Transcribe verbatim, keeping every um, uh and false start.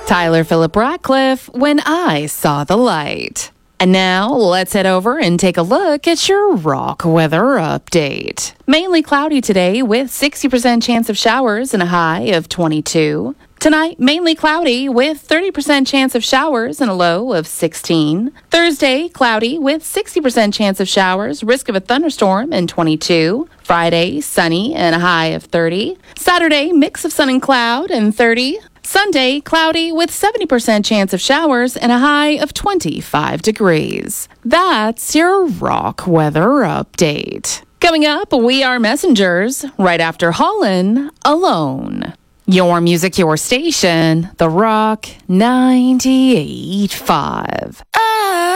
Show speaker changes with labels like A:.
A: Tyler Phillip Ratcliffe, When I Saw the Light. And now, let's head over and take a look at your rock weather update. Mainly cloudy today with sixty percent chance of showers and a high of twenty-two. Tonight, mainly cloudy with thirty percent chance of showers and a low of sixteen. Thursday, cloudy with sixty percent chance of showers, risk of a thunderstorm and twenty-two. Friday, sunny and a high of thirty. Saturday, mix of sun and cloud and thirty. Sunday, cloudy with seventy percent chance of showers and a high of twenty-five degrees. That's your rock weather update. Coming up, we are messengers right after Holland Alone. Your music, your station, The Rock ninety-eight point five.